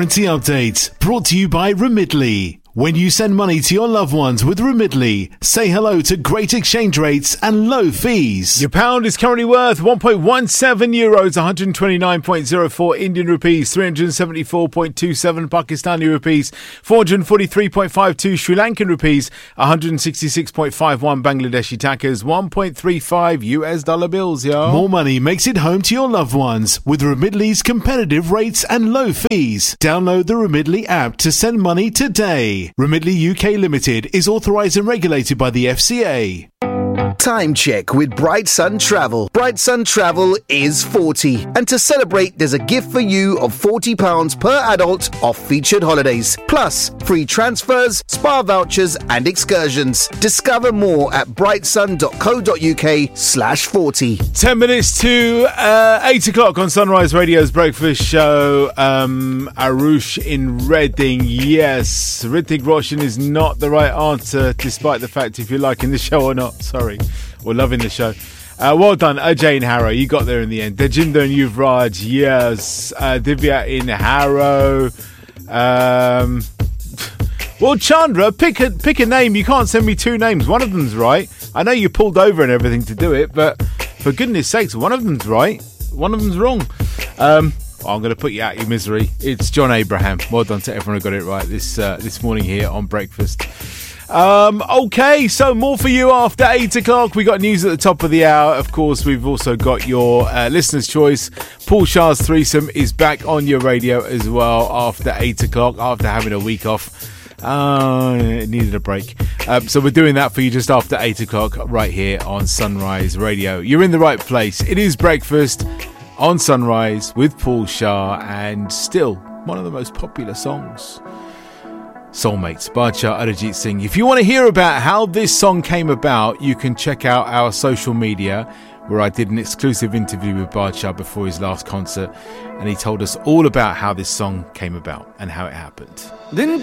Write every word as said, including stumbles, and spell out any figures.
Currency update brought to you by Remitly. When you send money to your loved ones with Remitly, say hello to great exchange rates and low fees. Your pound is currently worth one point one seven euros, one hundred twenty-nine point zero four Indian rupees, three hundred seventy-four point two seven Pakistani rupees, four hundred forty-three point five two Sri Lankan rupees, one hundred sixty-six point five one Bangladeshi takas, one point three five U S dollar bills, yo. More money makes it home to your loved ones with Remitly's competitive rates and low fees. Download the Remitly app to send money today. Remitly U K Limited is authorised and regulated by the F C A. Time check with Bright Sun Travel. Bright Sun Travel is forty. And to celebrate, there's a gift for you of forty pounds per adult off featured holidays. Plus, free transfers, spa vouchers and excursions. Discover more at brightsun.co.uk slash 40. Ten minutes to uh, eight o'clock on Sunrise Radio's breakfast show. Um, Arush in Reading. Yes, Hrithik Roshan is not the right answer, despite the fact if you're liking the show or not. Sorry. We're loving the show. Uh, well done, Ajay in Harrow. You got there in the end. Dejinder and Yuvraj, yes. Uh, Divya in Harrow. Um, well, Chandra, pick a pick a name. You can't send me two names. One of them's right. I know you pulled over and everything to do it, but for goodness sakes, one of them's right. One of them's wrong. Um, I'm going to put you out of your misery. It's John Abraham. Well done to everyone who got it right this uh, this morning here on Breakfast. Um, okay, so more for you after eight o'clock. We got news at the top of the hour. Of course, we've also got your uh, listener's choice. Paul Shah's Threesome is back on your radio as well after eight o'clock, after having a week off. Uh, it needed a break. Um, so we're doing that for you just after eight o'clock right here on Sunrise Radio. You're in the right place. It is Breakfast on Sunrise with Paul Shah, and still one of the most popular songs. Soulmates, Badshah Arijit Singh. If you want to hear about how this song came about, you can check out our social media, where I did an exclusive interview with Badshah before his last concert, and he told us all about how this song came about and how it happened.